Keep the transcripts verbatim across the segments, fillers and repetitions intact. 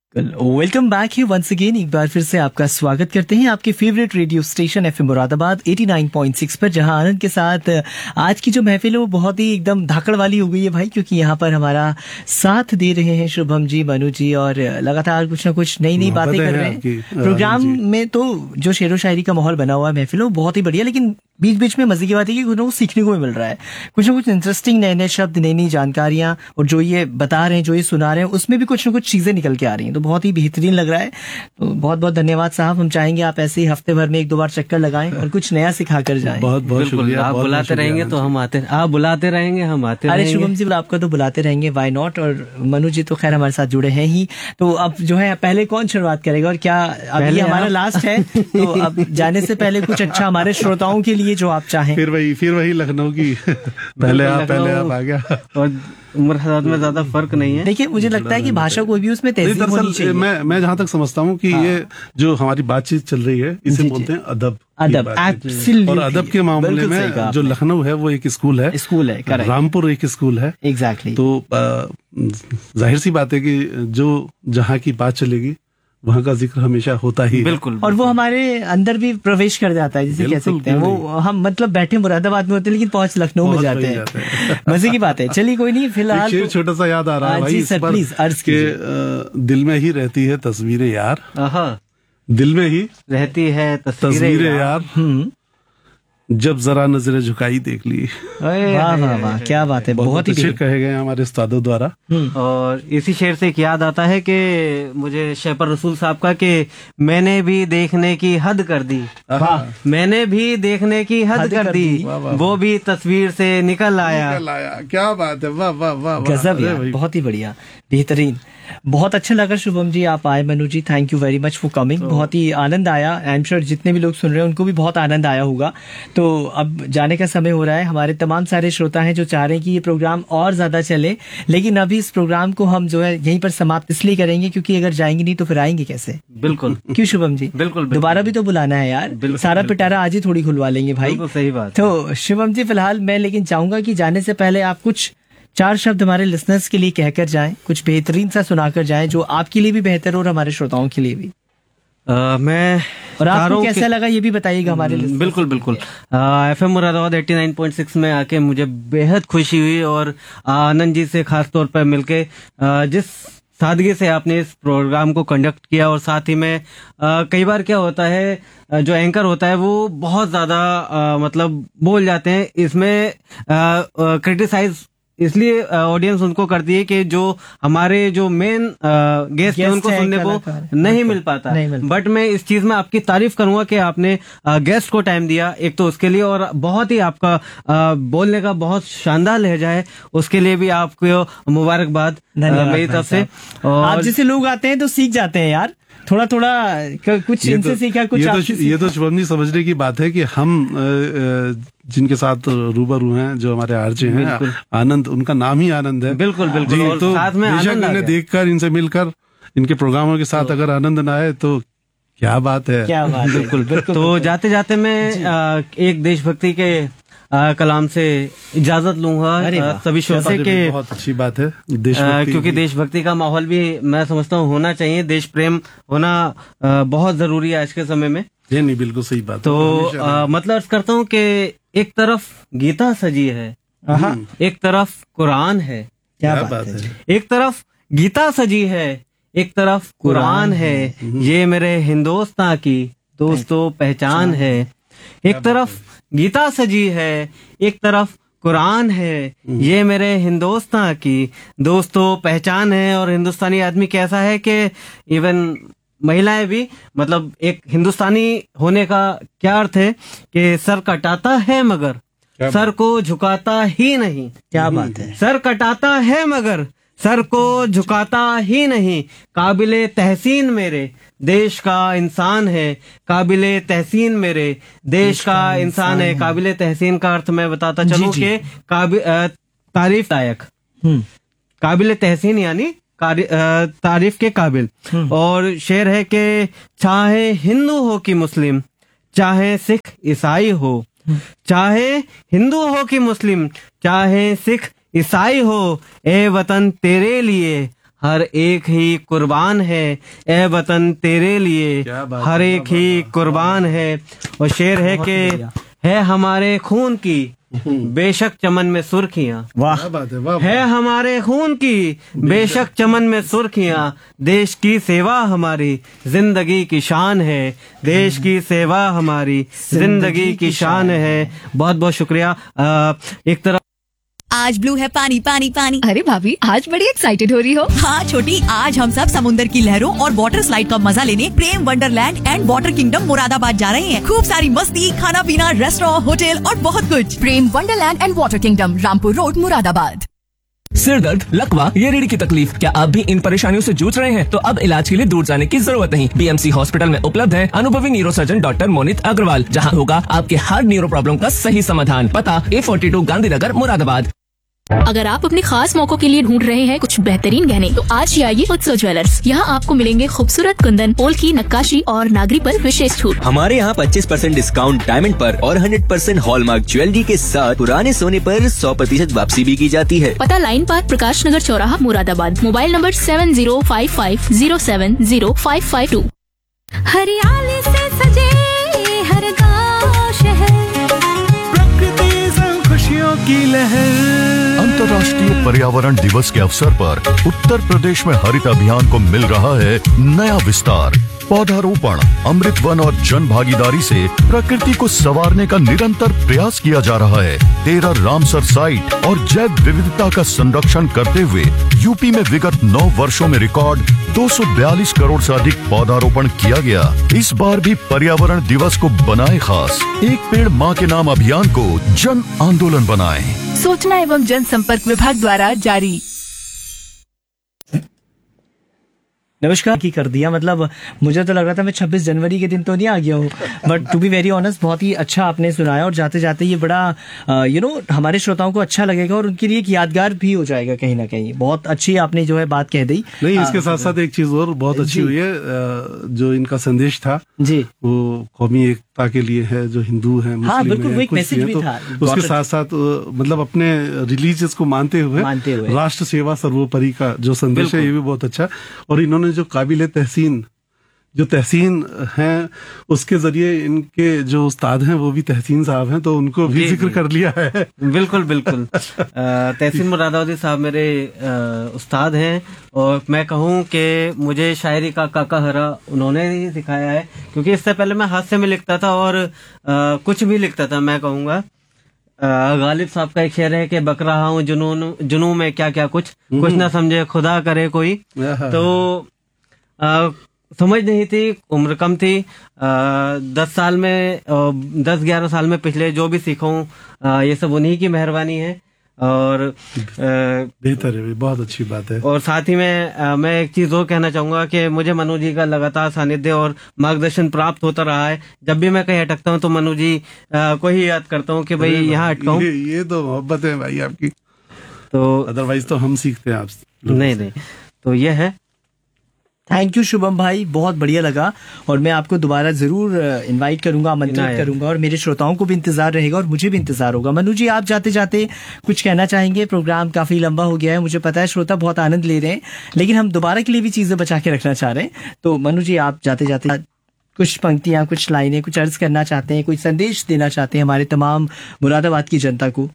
Welcome back ही once again. एक बार फिर से आपका स्वागत करते हैं आपके favourite radio station FM Moradabad eighty nine point six पर, जहां आनंद के साथ आज की जो महफिल है वो बहुत ही एकदम धाकड़ वाली हो गई है भाई, क्योंकि यहाँ पर हमारा साथ दे रहे हैं शुभम जी, मनु जी, और लगातार कुछ ना कुछ नई नई बातें कर रहे हैं प्रोग्राम में। तो जो शेरो शायरी का माहौल बना हुआ है महफिल वो बहुत ही बढ़िया, लेकिन बीच बीच में मजे की बात है कि कुछ ना कुछ सीखने को भी मिल रहा है, कुछ ना कुछ इंटरेस्टिंग नए नए शब्द, नई नई जानकारियां, और जो ये बता रहे हैं, जो ये सुना रहे हैं, उसमें भी कुछ ना कुछ चीजें निकल के आ रही हैं, तो बहुत ही बेहतरीन लग रहा है। तो बहुत बहुत धन्यवाद साहब। हम चाहेंगे आप ऐसे ही हफ्ते भर में एक दो बार चक्कर लगाएं और कुछ नया सिखा कर जाएं। बहुत बहुत शुक्रिया। आप बुलाते रहेंगे तो हम आते, आप बुलाते रहेंगे हम आते अरे रहेंगे। शुभम जी आपका तो बुलाते रहेंगे, वाई नॉट। और मनु जी तो खैर हमारे साथ जुड़े हैं ही। तो अब जो है पहले कौन शुरुआत करेगा, और क्या अभी हमारा लास्ट है तो अब जाने से पहले कुछ अच्छा हमारे श्रोताओं के लिए जो आप चाहें। फिर वही फिर वही लखनऊ की पहले आप पहले आप आ गया। और उम्र साथ में ज्यादा फर्क नहीं है। देखिए मुझे लगता है कि भाषा कोई भी उसमें तहजीब होनी चाहिए। मैं मैं जहाँ तक समझता हूँ कि हाँ। ये जो हमारी बातचीत चल रही है इसे बोलते हैं अदब। अदब, और अदब के मामले में जो लखनऊ है वो एक स्कूल है, स्कूल है, रामपुर एक स्कूल है। एग्जैक्टली। तो जाहिर सी बात है कि जो जहाँ की बात चलेगी वहाँ का जिक्र हमेशा होता ही बिल्कुल, और वो हमारे अंदर भी प्रवेश कर जाता है, जिसे कह सकते हैं। वो हम मतलब बैठे मुरादाबाद में होते हैं लेकिन पहुंच लखनऊ में जाते हैं। मजे की बात है। चलिए कोई नहीं, फिलहाल शेर छोटा सा याद आ रहा है भाई, सर प्लीज अर्ज के दिल में ही रहती है तस्वीरें यार, दिल में ही रहती है तस्वीरें यार, जब जरा नजरें झुकाई देख ली। वाह वाह वाह, क्या बात है। बहुत ही शेर कहे गए हमारे उस्तादों द्वारा। और इसी शेर से एक याद आता है कि मुझे शहपर रसूल साहब का कि मैंने भी देखने की हद कर दी, मैंने भी देखने की हद, हद कर, कर दी, वो भी तस्वीर से निकल आया। निकल आया। क्या बात है, वाह वाह वाह, गजब यार, बहुत ही बढ़िया, बेहतरीन। बहुत अच्छा लगा शुभम जी आप आए। मनु जी thank you very much for coming. बहुत ही आनंद आया। आई एम श्योर जितने भी लोग सुन रहे हैं उनको भी बहुत आनंद आया होगा। तो अब जाने का समय हो रहा है। हमारे तमाम सारे श्रोता हैं जो चाह रहे हैं कि ये प्रोग्राम और ज्यादा चले, लेकिन अभी इस प्रोग्राम को हम जो है यहीं पर समाप्त इसलिए करेंगे क्योंकि अगर जाएंगे नहीं तो फिर आएंगे कैसे। बिल्कुल क्यों शुभम जी, बिल्कुल दोबारा भी तो बुलाना है यार। सारा पिटारा आज ही थोड़ी खुलवा लेंगे भाई। सही बात। तो शुभम जी फिलहाल मैं लेकिन चाहूंगा कि जाने से पहले आप कुछ चार शब्द हमारे लिसनर्स के लिए कहकर जाएं, कुछ बेहतरीन सा सुनाकर जाएं जो आपके लिए भी बेहतर हो और हमारे श्रोताओं के लिए भी। आ, मैं और आपको कैसा लगा ये भी बताइएगा हमारे लिसनर्स। बिल्कुल बिल्कुल। FM Moradabad eighty nine point six में आके मुझे बेहद खुशी हुई, और आनंद जी से खास तौर पर मिलके जिस सादगी से आपने इस प्रोग्राम को कंडक्ट किया, और साथ ही में आ, कई बार क्या होता है जो एंकर होता है वो बहुत ज्यादा मतलब बोल जाते हैं, इसमें क्रिटिसाइज इसलिए ऑडियंस उनको करती है कि जो हमारे जो मेन गेस्ट है उनको सुनने को नहीं मिल पाता। बट मैं इस चीज में आपकी तारीफ करूंगा कि आपने गेस्ट को टाइम दिया, एक तो उसके लिए, और बहुत ही आपका आ, बोलने का बहुत शानदार लहजा है, उसके लिए भी आपको मुबारकबाद मेरी तरफ से। और आप जैसे लोग आते हैं तो सीख जाते हैं यार, थोड़ा थोड़ा कुछ इनसे तो, सीखा कुछ। ये तो ये तो शुभम जी समझने की बात है कि हम जिनके साथ रूबरू हैं, जो हमारे आरजे हैं, आनंद, उनका नाम ही आनंद है। बिल्कुल बिल्कुल। और तो साथ में बेशक इन्हें देखकर, इनसे मिलकर, इनके प्रोग्रामों के साथ अगर आनंद न आए तो क्या बात है। क्या बात है। बिल्कुल बिल्कुल। तो जाते जाते मैं एक देशभक्ति के आ, कलाम से इजाजत लूंगा सभी श्रोता के। बहुत अच्छी बात है, देशभक्ति, क्योंकि देशभक्ति का माहौल भी मैं समझता हूँ होना चाहिए, देश प्रेम होना आ, बहुत जरूरी है आज के समय में। ये नहीं, बिल्कुल सही बात। तो आ, मतलब अर्ज करता हूँ कि एक तरफ गीता सजी है, एक तरफ कुरान है। क्या बात है। एक तरफ गीता सजी है, एक तरफ कुरान है, ये मेरे हिंदुस्तान की दोस्तों पहचान है। एक तरफ गीता सजी है, एक तरफ कुरान है, ये मेरे हिंदुस्तान की दोस्तों पहचान है। और हिंदुस्तानी आदमी कैसा है कि इवन महिलाएं भी, मतलब एक हिंदुस्तानी होने का क्या अर्थ है कि सर कटाता है मगर सर को झुकाता ही नहीं। क्या बात है। सर कटाता है मगर सर को झुकाता ही नहीं, काबिले तहसीन मेरे देश का इंसान है, काबिले तहसीन मेरे देश का इंसान है। काबिले तहसीन का अर्थ मैं बताता चलूं कि तारीफ लायक, काबिले तहसीन यानी तारीफ के काबिल। और शेर है कि चाहे हिंदू हो कि मुस्लिम, चाहे सिख ईसाई हो, चाहे हिंदू हो कि मुस्लिम, चाहे सिख ईसाई हो, ए वतन तेरे लिए हर एक ही कुर्बान है, ए वतन तेरे लिए हर एक ही कुर्बान है। और शेर है कि है हमारे खून की बेशक चमन में सुर्खियां, वाह बात है, वाह है हमारे खून की बेशक चमन में सुर्खियां, देश की सेवा हमारी जिंदगी की शान है, देश की सेवा हमारी जिंदगी की शान है। बहुत बहुत शुक्रिया। आ, एक तरफ आज ब्लू है पानी पानी पानी। अरे भाभी आज बड़ी एक्साइटेड हो रही हो। हाँ छोटी, आज हम सब समुद्र की लहरों और वाटर स्लाइड का मजा लेने प्रेम Wonderland and water kingdom Moradabad जा रहे हैं। खूब सारी मस्ती, खाना पीना, रेस्टोरेंट, होटल और बहुत कुछ। प्रेम Wonderland and water kingdom, Rampur road, Moradabad. सिर दर्द, लकवा या रीढ़ की तकलीफ, क्या आप भी इन परेशानियों से जूझ रहे हैं? तो अब इलाज के लिए दूर जाने की जरूरत नहीं। बीएमसी हॉस्पिटल में उपलब्ध है अनुभवी न्यूरोसर्जन डॉक्टर मोनित अग्रवाल, जहां होगा आपके हर न्यूरो प्रॉब्लम का सही समाधान। पता ए फोर्टी टू गांधीनगर, मुरादाबाद। अगर आप अपने खास मौकों के लिए ढूंढ रहे हैं कुछ बेहतरीन गहने, तो आज ही आइए उत्सव ज्वेलर्स। यहाँ आपको मिलेंगे खूबसूरत कुंदन, पोल की नक्काशी और नागरी पर विशेष छूट। हमारे यहाँ पच्चीस परसेंट डिस्काउंट डायमंड पर और सौ परसेंट हॉलमार्क ज्वेलरी के साथ पुराने सोने पर सौ प्रतिशत वापसी भी की जाती है। पता लाइन पार्क, प्रकाश नगर चौराहा, Moradabad. Mobile number seven zero five five zero seven zero five five to. हरियाली से सजे हर गाँव शहर, प्रकृति संग खुशियों की लहर। अंतर्राष्ट्रीय पर्यावरण दिवस के अवसर पर उत्तर प्रदेश में हरित अभियान को मिल रहा है नया विस्तार। पौधारोपण, अमृत वन और जन भागीदारी से प्रकृति को संवारने का निरंतर प्रयास किया जा रहा है। तेरह रामसर साइट और जैव विविधता का संरक्षण करते हुए यूपी में विगत नौ वर्षों में रिकॉर्ड दो सौ बयालीस करोड़ से अधिक पौधारोपण किया गया। इस बार भी पर्यावरण दिवस को बनाए खास। एक पेड़ माँ के नाम अभियान को जन आंदोलन बनाएं। सूचना एवं जनसंपर्क विभाग द्वारा जारी। नमस्कार की कर दिया, मतलब मुझे तो लग रहा था मैं छब्बीस जनवरी के दिन तो नहीं आ गया हूँ, but to be very honest बहुत ही अच्छा आपने सुनाया। और जाते जाते ये बड़ा यू नो हमारे श्रोताओं को अच्छा लगेगा और उनके लिए एक यादगार भी हो जाएगा कहीं ना कहीं। बहुत अच्छी आपने जो है बात कह दी। नहीं, इसके साथ साथ एक चीज और बहुत अच्छी हुई है, जो इनका संदेश था जी, वो कौमी एकता के लिए है, जो हिंदू है, हाँ, बिल्कुल, वो एक मैसेज भी था। उसके साथ साथ मतलब अपने रिलीजियस को मानते हुए, मानते हुए राष्ट्र सेवा सर्वोपरि का जो संदेश है, ये भी बहुत अच्छा। और इन्होंने जो काबिले तहसीन जो तहसीन हैं, उसके जरिए इनके जो उस्ताद हैं वो भी तहसीन साहब हैं, तो उनको भी जिक्र कर लिया है। बिल्कुल बिल्कुल। तहसीन मुरादाबादी साहब मेरे आ, उस्ताद हैं और मैं कहूँ कि मुझे शायरी का काका हरा उन्होंने ही सिखाया है, क्योंकि इससे पहले मैं हादसे में लिखता था और आ, कुछ भी लिखता था। मैं कहूँगा गालिब साहब का एक शेर है कि बक रहा हूँ जुनून जुनू में क्या क्या कुछ कुछ ना समझे खुदा करे कोई। तो आ, समझ नहीं थी, उम्र कम थी, आ, दस साल में आ, दस ग्यारह साल में पिछले जो भी सीखा हूँ ये सब उन्हीं की मेहरबानी है। और बेहतर है, बहुत अच्छी बात है। और साथ ही में आ, मैं एक चीज और कहना चाहूंगा कि मुझे मनु जी का लगातार सानिध्य और मार्गदर्शन प्राप्त होता रहा है। जब भी मैं कहीं अटकता हूँ तो मनु जी आ, को ही याद करता हूँ कि भाई यहाँ अटका हूँ। ये, ये तो मोहब्बत है भाई आपकी, तो अदरवाइज तो हम सीखते हैं आपसे। नहीं नहीं, तो ये है। थैंक यू शुभम भाई, बहुत बढ़िया लगा और मैं आपको दोबारा जरूर इनवाइट करूंगा, आमंत्रित करूंगा और मेरे श्रोताओं को भी इंतजार रहेगा और मुझे भी इंतजार होगा। मनु जी, आप जाते जाते कुछ कहना चाहेंगे? प्रोग्राम काफी लंबा हो गया है, मुझे पता है श्रोता बहुत आनंद ले रहे हैं, लेकिन हम दोबारा के लिए भी चीजें बचा के रखना चाह रहे हैं। तो मनु जी, आप जाते जाते कुछ पंक्तियां, कुछ लाइनें, कुछ अर्ज करना चाहते हैं, कोई संदेश देना चाहते हैं हमारे तमाम मुरादाबाद की जनता को?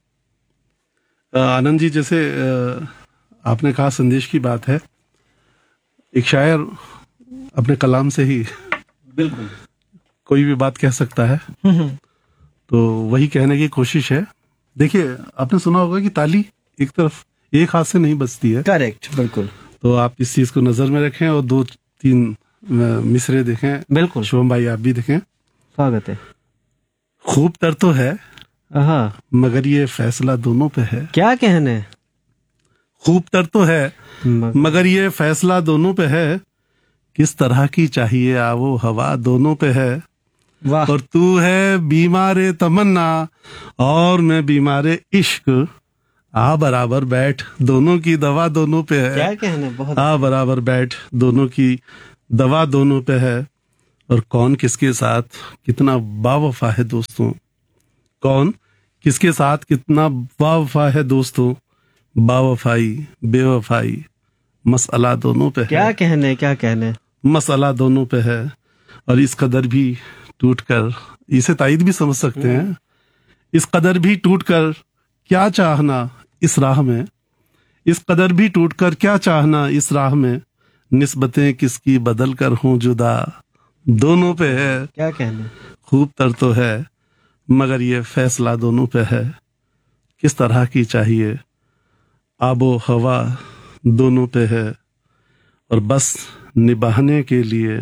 आनंद जी, जैसे आपने कहा संदेश की बात है, एक शायर अपने कलाम से ही बिल्कुल कोई भी बात कह सकता है, तो वही कहने की कोशिश है। देखिए, आपने सुना होगा कि ताली एक तरफ एक हाथ से नहीं बजती है। करेक्ट, बिल्कुल। तो आप इस चीज को नजर में रखें और दो तीन मिसरे देखें। बिल्कुल शुभम भाई, आप भी देखें। स्वागत है। खूब तर तो है हाँ, मगर ये फैसला दोनों पे है। क्या कहने? खूब तर तो है मगर ये फैसला दोनों पे है, किस तरह की चाहिए आवो हवा दोनों पे है। वाह। और तू है बीमारे तमन्ना और मैं बीमारे इश्क, आ बराबर बैठ दोनों की दवा दोनों पे है। क्या कहने? बहुत आ बराबर बैठ दोनों की दवा दोनों पे है। और कौन किसके साथ कितना बावफा है दोस्तों, कौन किसके साथ कितना बावफा है दोस्तों, बावफाई बेवफाई मसला दोनों पे है। क्या कहने क्या कहने मसला दोनों पे है, और इस कदर भी टूट कर, इसे तायद भी समझ सकते हैं, इस कदर भी टूट कर क्या चाहना इस राह में, इस कदर भी टूट कर क्या चाहना इस राह में, निस्बतें किसकी बदल कर हों जुदा, दोनों पे है। क्या कहने खूब तर तो है, मगर ये फैसला दोनों पे है, किस तरह की चाहिए आबो हवा दोनों पे है, और बस निभाने के लिए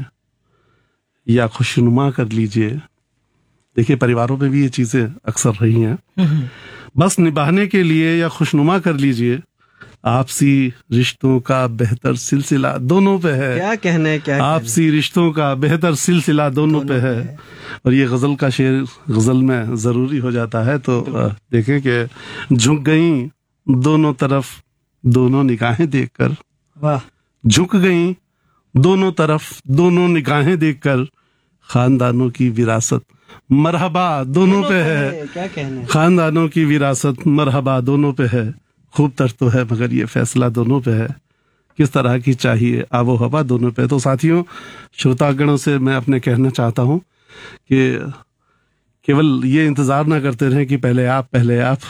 या खुशनुमा कर लीजिए। देखिए परिवारों में भी ये चीजें अक्सर रही हैं। बस निभाने के लिए या खुशनुमा कर लीजिए, आपसी रिश्तों का बेहतर सिलसिला दोनों पे है। क्या कहने क्या आपसी रिश्तों का बेहतर सिलसिला दोनों, दोनों पे है, है। और ये गजल का शेर गजल में जरूरी हो जाता है। तो देखें कि झुक गई दोनों तरफ दोनों निगाहें देखकर, वाह, झुक गई दोनों तरफ दोनों निगाहें देखकर, खानदानों की विरासत मरहबा दोनों पे है। क्या कहने खानदानों की विरासत मरहबा दोनों पे है, खूब तर तो है, मगर ये फैसला दोनों पे है, किस तरह की चाहिए आबो हवा दोनों पे। तो साथियों, श्रोतागणों से मैं अपने कहना चाहता हूं कि केवल ये इंतजार ना करते रहें कि पहले आप पहले आप,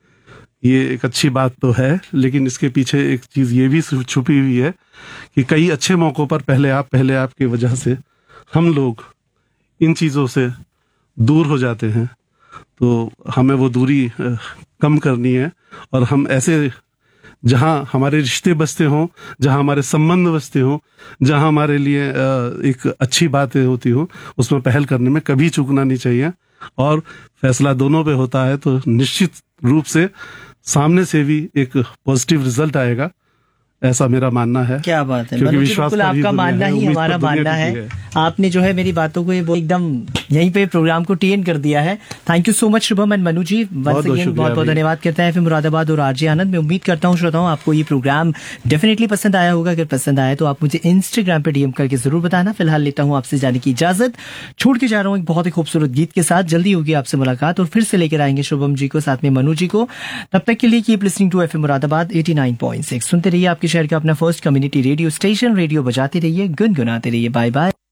ये एक अच्छी बात तो है, लेकिन इसके पीछे एक चीज ये भी छुपी हुई है कि कई अच्छे मौकों पर पहले आप पहले आप की वजह से हम लोग इन चीजों से दूर हो जाते हैं। तो हमें वो दूरी कम करनी है, और हम ऐसे जहां हमारे रिश्ते बसते हों, जहां हमारे संबंध बसते हों, जहां हमारे लिए एक अच्छी बातें होती हो, उसमें पहल करने में कभी चूकना नहीं चाहिए। और फैसला दोनों पे होता है तो निश्चित रूप से सामने से भी एक पॉजिटिव रिजल्ट आएगा, ऐसा मेरा मानना है। क्या बात है, क्योंकि विश्वास बिल्कुल आपका मानना ही हमारा मानना है। है आपने जो है मेरी बातों को वो एकदम यहीं पे प्रोग्राम को टीएन कर दिया है। Thank you so much Shubham and Manu ji, once again बहुत बहुत धन्यवाद करते हैं एफएम मुरादाबाद और आरजे आनंद। मैं उम्मीद करता हूँ श्रोताओं आपको ये प्रोग्राम डेफिनेटली पसंद आया होगा। अगर पसंद आया तो आप मुझे इंस्टाग्राम पे डीएम करके जरूर बताना। फिलहाल लेता हूँ आपसे जाने की इजाजत, छोड़ के जा रहा हूँ एक बहुत ही खूबसूरत गीत के साथ। जल्दी होगी आपसे मुलाकात और फिर से लेकर आएंगे शुभम जी को, साथ में मनु जी को। तब तक के लिए keep listening to FM Moradabad eighty nine point six. सुनते रहिए आपके शहर का अपना first community radio station. Radio बजाते रहिए, गुनगुनाते रहिए। Bye bye.